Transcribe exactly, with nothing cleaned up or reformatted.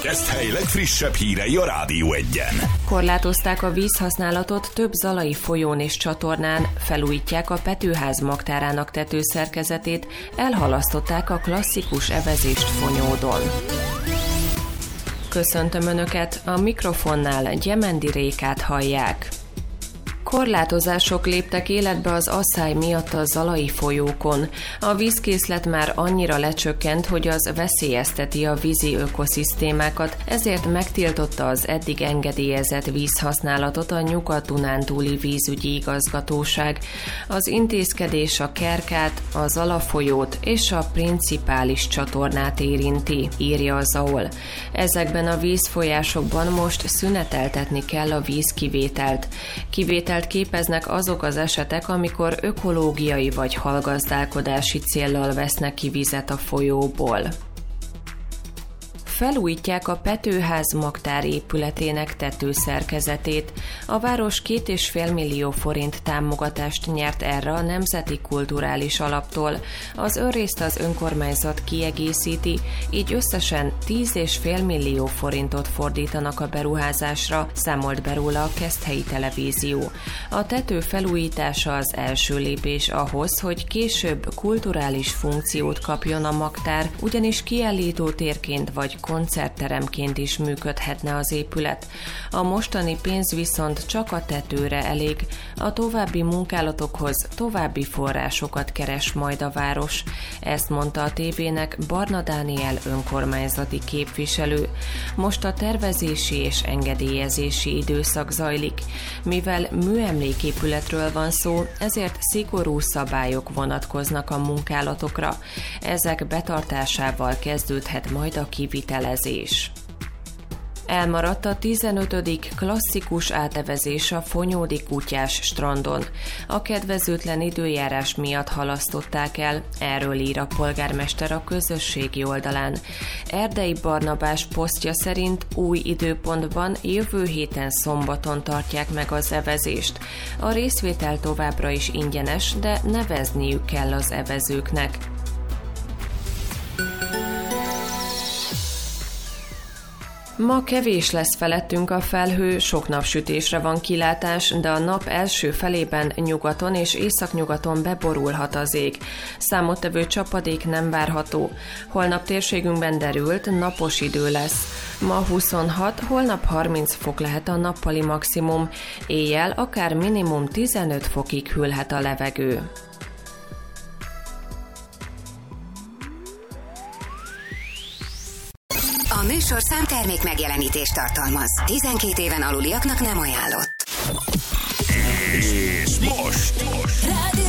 Keszthely legfrissebb hírei a Rádió Egyen. Korlátozták a vízhasználatot több zalai folyón és csatornán, felújítják a Petőház magtárának tetőszerkezetét, elhalasztották a klasszikus evezést Fonyódon. Köszöntöm Önöket, a mikrofonnál Gyemendi Rékát hallják. Korlátozások léptek életbe az asszály miatt a zalai folyókon. A vízkészlet már annyira lecsökkent, hogy az veszélyezteti a vízi ökoszisztémákat, ezért megtiltotta az eddig engedélyezett vízhasználatot a Nyugat-Dunántúli vízügyi igazgatóság. Az intézkedés a Kerkát, a Zala folyót és a principális csatornát érinti, írja az á o el. Ezekben a vízfolyásokban most szüneteltetni kell a vízkivételt. Kivételt képeznek azok az esetek, amikor ökológiai vagy halgazdálkodási céllal vesznek ki vizet a folyóból. Felújítják a Petőház magtár épületének tetőszerkezetét. A város két és fél millió forint támogatást nyert erre a Nemzeti Kulturális Alaptól. Az önrészt az önkormányzat kiegészíti, így összesen tíz és fél millió forintot fordítanak a beruházásra, számolt be róla a Keszthelyi Televízió. A tető felújítása az első lépés ahhoz, hogy később kulturális funkciót kapjon a magtár, ugyanis kiállítótérként vagy koncertteremként is működhetne az épület. A mostani pénz viszont csak a tetőre elég, a további munkálatokhoz további forrásokat keres majd a város. Ezt mondta a tévének Barna Dániel önkormányzati képviselő. Most a tervezési és engedélyezési időszak zajlik. Mivel műemléképületről van szó, ezért szigorú szabályok vonatkoznak a munkálatokra. Ezek betartásával kezdődhet majd a kivitelezés. Elmaradt a tizenötödik klasszikus átevezés a Fonyódi Kutyás strandon. A kedvezőtlen időjárás miatt halasztották el, erről ír a polgármester a közösségi oldalán. Erdei Barnabás posztja szerint új időpontban jövő héten szombaton tartják meg az evezést. A részvétel továbbra is ingyenes, de nevezniük kell az evezőknek. Ma kevés lesz felettünk a felhő, sok napsütésre van kilátás, de a nap első felében nyugaton és északnyugaton beborulhat az ég. Számottevő csapadék nem várható. Holnap térségünkben derült, napos idő lesz. Ma huszonhat, holnap harminc fok lehet a nappali maximum, éjjel akár minimum tizenöt fokig hűlhet a levegő. A műsorszám termék megjelenítést tartalmaz. tizenkét éven aluliaknak nem ajánlott. És most! most.